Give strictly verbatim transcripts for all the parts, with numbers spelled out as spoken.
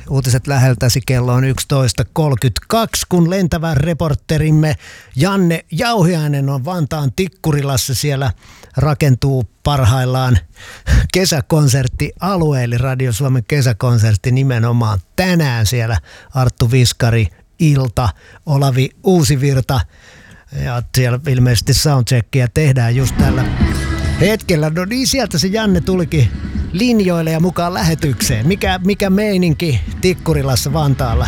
Uutiset läheltäsi kello on yksitoista kolmekymmentäkaksi, kun lentävä reporterimme Janne Jauhiainen on Vantaan Tikkurilassa. Siellä rakentuu parhaillaan kesäkonserttialue, eli Radio Suomen kesäkonsertti nimenomaan tänään siellä. Arttu Viskari, Ilta, Olavi Uusivirta ja siellä ilmeisesti soundcheckia tehdään just tällä hetkellä. No niin, sieltä se Janne tulikin linjoille ja mukaan lähetykseen. Mikä, mikä meininki Tikkurilassa Vantaalla?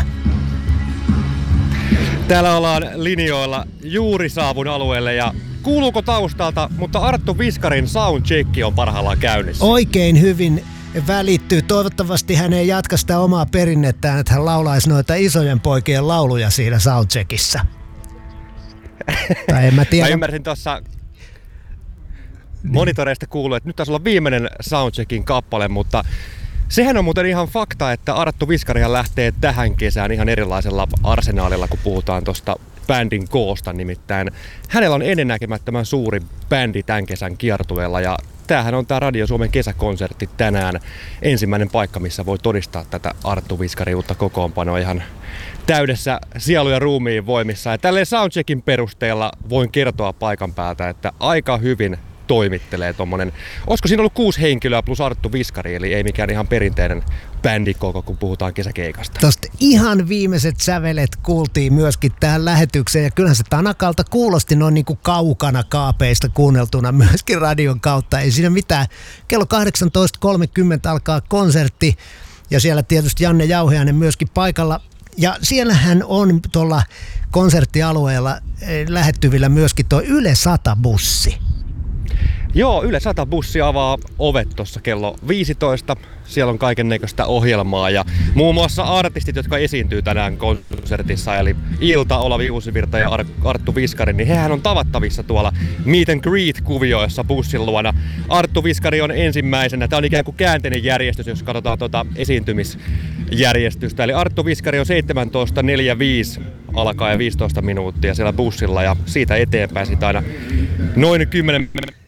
Täällä ollaan linjoilla, juuri saavun alueelle ja kuuluuko taustalta, mutta Arttu Viskarin soundcheck on parhaillaan käynnissä. Oikein hyvin välittyy. Toivottavasti hän ei jatka sitä omaa perinnettään, että hän laulaisi noita isojen poikien lauluja siinä soundcheckissa. Tai en mä tiedä. Mä ymmärsin tuossa monitoreista kuuluu, että nyt taisi olla viimeinen soundcheckin kappale, mutta sehän on muuten ihan fakta, että Arttu Viskarihan lähtee tähän kesään ihan erilaisella arsenaalilla, kun puhutaan tuosta bändin koosta. Nimittäin hänellä on ennennäkemättömän suuri bändi tämän kesän kiertueella ja tämähän on tämä Radio Suomen kesäkonsertti tänään. Ensimmäinen paikka, missä voi todistaa tätä Arttu Viskarin uutta kokoonpanoa ihan täydessä sielu- ja ruumiin voimissa. Ja tälleen soundcheckin perusteella voin kertoa paikan päältä, että aika hyvin toimittelee tommonen. Olisiko siinä ollut kuusi henkilöä plus Arttu Viskari, eli ei mikään ihan perinteinen bändikoko, kun puhutaan kesäkeikasta. Tosta ihan viimeiset sävelet kuultiin myöskin tähän lähetykseen, ja kyllähän se Tanakalta kuulosti noin niin kuin kaukana kaapeista kuunneltuna myöskin radion kautta. Ei siinä mitään. Kello kahdeksantoista kolmekymmentä alkaa konsertti, ja siellä tietysti Janne Jauhiainen myöskin paikalla. Ja siellähän on tuolla konserttialueella lähettyvillä myöskin tuo Yle sata-bussi. Joo, Yle sata-bussi avaa ovet tuossa kello viisitoista. Siellä on kaiken näköistä ohjelmaa ja muun muassa artistit, jotka esiintyy tänään konsertissa, eli Ilta, Olavi Uusivirta ja Arttu Viskari, niin hehän on tavattavissa tuolla Meet and Greet-kuvioissa bussin luona. Arttu Viskari on ensimmäisenä. Tämä on ikään kuin käänteinen järjestys, jos katsotaan tuota esiintymisjärjestystä. Eli Arttu Viskari on seitsemäntoista neljäkymmentäviisi alkaa ja viisitoista minuuttia siellä bussilla ja siitä eteenpäin sitä aina noin kymmenen.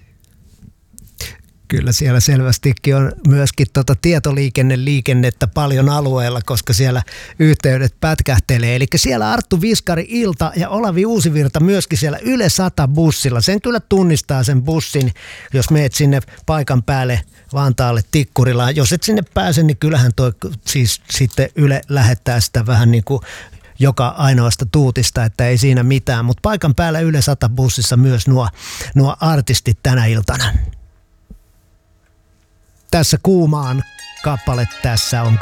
Kyllä siellä selvästikin on myöskin tota tietoliikenneliikennettä paljon alueella, koska siellä yhteydet pätkähtelee. Eli siellä Arttu Viskari, Ilta ja Olavi Uusivirta myöskin siellä Yle sata-bussilla. Sen kyllä tunnistaa sen bussin, jos meet sinne paikan päälle Vantaalle Tikkurilaan. Jos et sinne pääse, niin kyllähän toi siis sitten Yle lähettää sitä vähän niin kuin joka ainoasta tuutista, että ei siinä mitään. Mutta paikan päällä Yle sata-bussissa myös nuo, nuo artistit tänä iltana. Tässä Kuumaan kappale, tässä on